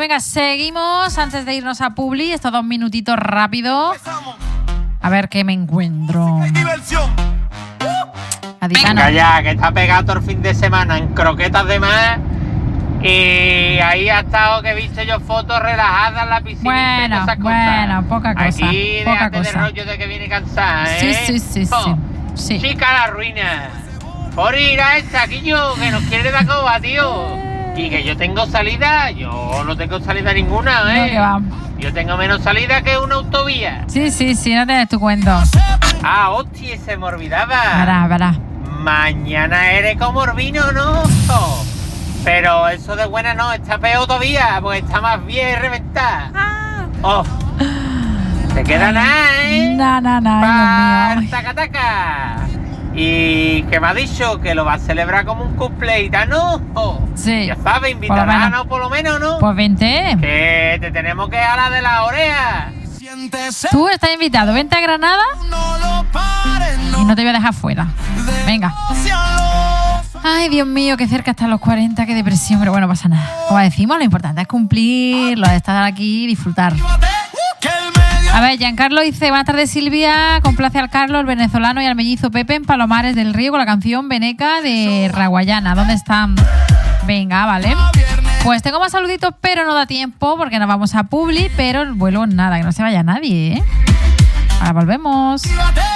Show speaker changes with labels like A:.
A: venga, seguimos antes de irnos a Publi. Estos 2 minutitos rápido. A ver qué me encuentro.
B: Venga ya, que está pegado todo el fin de semana en croquetas de mar. Y ahí ha estado que he visto yo fotos relajadas en la piscina.
A: Bueno, poca cosa.
B: Aquí
A: poca
B: déjate
A: cosa.
B: de rollo de que viene cansada, ¿eh?
A: Sí.
B: Chica la ruina. Por ir a esta, aquí yo, que nos quiere dar coba, tío. Y que yo tengo salida, yo no tengo salida ninguna, ¿eh?
A: No, que va.
B: Yo tengo menos salida que una autovía.
A: Sí, no tienes tu cuento.
B: Ah, hostia, se me olvidaba.
A: Verá.
B: Mañana eres como el vino, ¿no? Pero eso de buena no, está peor todavía, porque está más bien reventada. Oh, te queda nada, ¿eh?
A: Nada, Dios mío.
B: Taca. Y que me ha dicho que lo va a celebrar como un cumpleaños, ¿no?
A: Sí.
B: Ya sabes, invitará, ¿no? Por lo menos, ¿no?
A: Pues vente.
B: Que te tenemos que jalar de la oreja.
A: Tú estás invitado, vente a Granada y no te voy a dejar fuera. Venga. Ay, Dios mío, qué cerca están los 40, qué depresión, pero bueno, pasa nada. Como decimos, lo importante es cumplirlo, estar aquí y disfrutar. A ver, Giancarlo dice, buenas tardes Silvia, complace al Carlos, el venezolano y al mellizo Pepe en Palomares del Río con la canción Veneca de Raguayana. ¿Dónde están? Venga, vale. Pues tengo más saluditos, pero no da tiempo porque nos vamos a Publi, pero el vuelo nada, que no se vaya nadie, ¿eh? Ahora volvemos.